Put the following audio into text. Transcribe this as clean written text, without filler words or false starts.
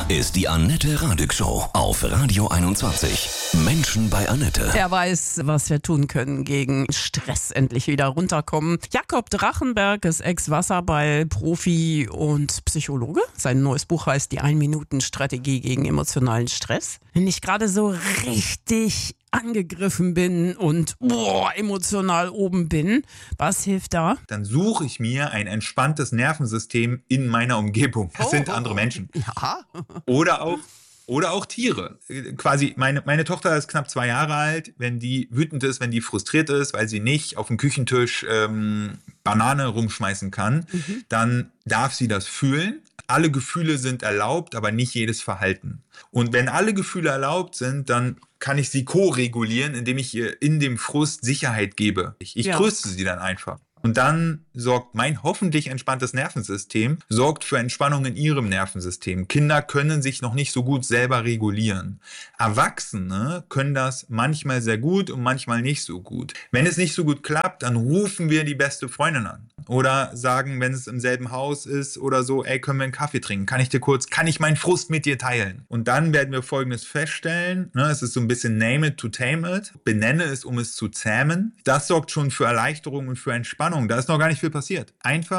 ist die Annette Radig Show auf Radio 21. Menschen bei Annette. Er weiß, was wir tun können gegen Stress, endlich wieder runterkommen. Jakob Drachenberg ist Ex-Wasserball-Profi und Psychologe. Sein neues Buch heißt Die 1-Minuten-Strategie gegen emotionalen Stress. Wenn ich gerade so richtig angegriffen bin und emotional oben bin, was hilft da? Dann suche ich mir ein entspanntes Nervensystem in meiner Umgebung. Das sind andere Menschen. Ja. Oder auch Tiere. Quasi, meine Tochter ist knapp 2 Jahre alt. Wenn die wütend ist, wenn die frustriert ist, weil sie nicht auf dem Küchentisch Banane rumschmeißen kann, dann darf sie das fühlen. Alle Gefühle sind erlaubt, aber nicht jedes Verhalten. Und wenn alle Gefühle erlaubt sind, dann kann ich sie ko-regulieren, indem ich ihr in dem Frust Sicherheit gebe. Ich tröste sie dann einfach. Und dann sorgt mein hoffentlich entspanntes Nervensystem, sorgt für Entspannung in ihrem Nervensystem. Kinder können sich noch nicht so gut selber regulieren. Erwachsene können das manchmal sehr gut und manchmal nicht so gut. Wenn es nicht so gut klappt, dann rufen wir die beste Freundin an. Oder sagen, wenn es im selben Haus ist oder so, ey, können wir einen Kaffee trinken? Kann ich meinen Frust mit dir teilen? Und dann werden wir Folgendes feststellen, es ist so ein bisschen name it to tame it, benenne es, um es zu zähmen. Das sorgt schon für Erleichterung und für Entspannung. Da ist noch gar nicht viel passiert. Einfach